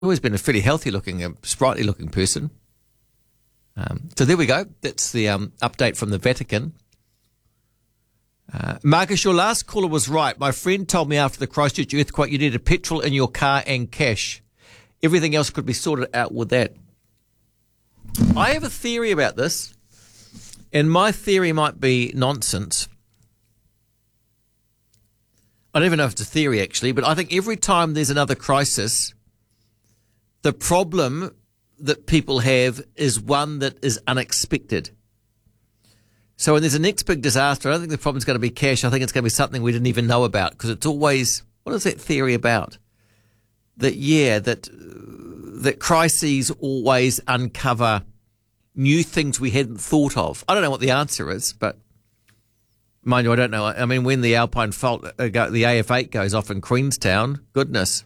Always been a fairly healthy-looking, sprightly-looking person. So there we go. That's the update from the Vatican. Marcus, your last caller was right. My friend told me after the Christchurch earthquake you needed petrol in your car and cash. Everything else could be sorted out with that. I have a theory about this, and my theory might be nonsense. I don't even know if it's a theory, actually, but I think every time there's another crisis, the problem that people have is one that is unexpected. So when there's a next big disaster, I don't think the problem's going to be cash. I think it's going to be something we didn't even know about, because it's always, what is that theory about? That crises always uncover new things we hadn't thought of. I don't know what the answer is, but mind you, I don't know. I mean, when the Alpine Fault, the AF8 goes off in Queenstown, goodness,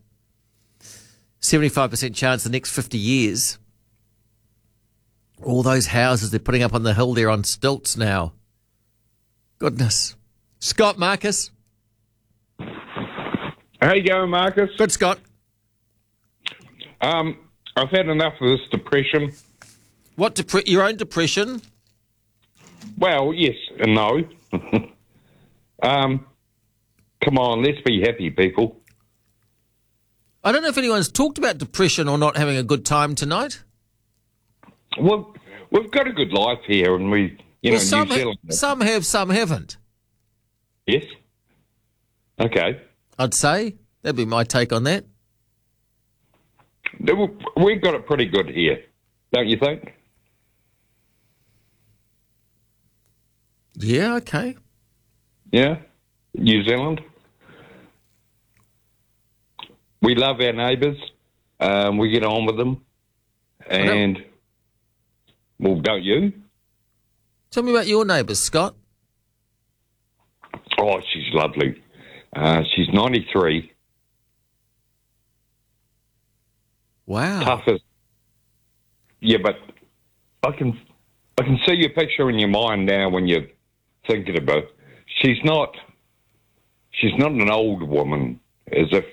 75% chance the next 50 years. All those houses they're putting up on the hill there on stilts now. Goodness. Scott, Marcus. How you going, Marcus? Good, Scott. I've had enough of this depression. What, your own depression? Well, yes and no. Come on, let's be happy, people. I don't know if anyone's talked about depression or not having a good time tonight. Well, we've got a good life here, and New Zealand. Some have, some haven't. Yes. Okay. I'd say that'd be my take on that. We've got it pretty good here, don't you think? Yeah. Okay. Yeah. New Zealand. We love our neighbours. We get on with them, and. Well, don't you? Tell me about your neighbours, Scott. Oh, she's lovely. She's 93. Wow. Toughest. Yeah, but I can see your picture in your mind now when you're thinking about it. She's not an old woman, as if,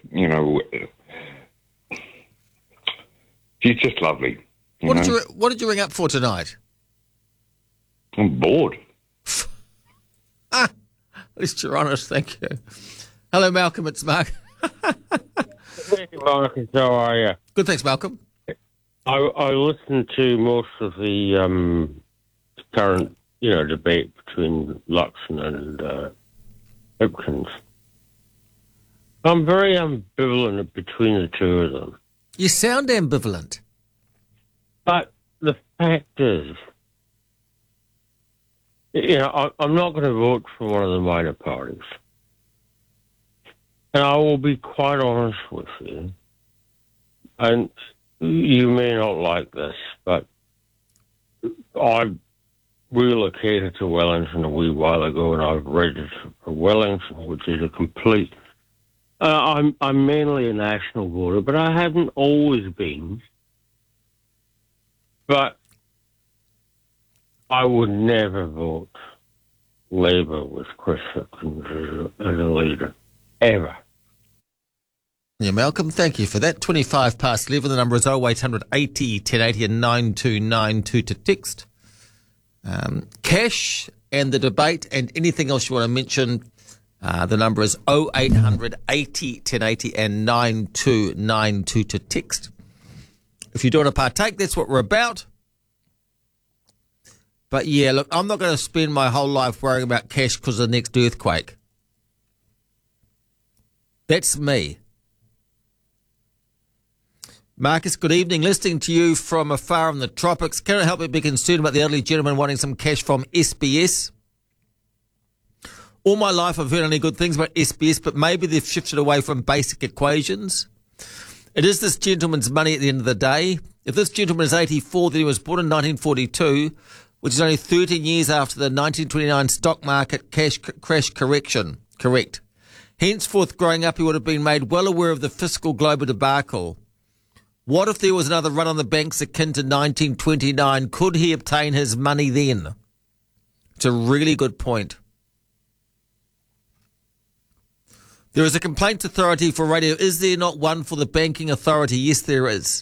she's just lovely. What did you ring up for tonight? I'm bored. At least you're honest, thank you. Hello, Malcolm, it's Mark. Hey, Marcus, how are you? Good, thanks, Malcolm. I listened to most of the current, debate between Luxon and Hipkins. I'm very ambivalent between the two of them. You sound ambivalent. But the fact is, I'm not going to vote for one of the minor parties. And I will be quite honest with you. And you may not like this, but I relocated to Wellington a wee while ago, and I've registered for Wellington, which is a complete... I'm mainly a national voter, but I haven't always been. But I would never vote Labour with Chris Hipkins as a leader, ever. Yeah, Malcolm, thank you for that. 25 past 11, the number is 0800 80 1080 and 9292 to text. Cash and the debate and anything else you want to mention, the number is 0800 80 1080 and 9292 to text. If you don't want to partake, that's what we're about. But yeah, look, I'm not going to spend my whole life worrying about cash because of the next earthquake. That's me. Marcus, good evening. Listening to you from afar in the tropics. Can it help me be concerned about the elderly gentleman wanting some cash from SBS? All my life I've heard only good things about SBS, but maybe they've shifted away from basic equations. It is this gentleman's money at the end of the day. If this gentleman is 84, then he was born in 1942, which is only 13 years after the 1929 stock market crash correction. Correct. Henceforth, growing up, he would have been made well aware of the fiscal global debacle. What if there was another run on the banks akin to 1929? Could he obtain his money then? It's a really good point. There is a complaints authority for radio. Is there not one for the banking authority? Yes, there is.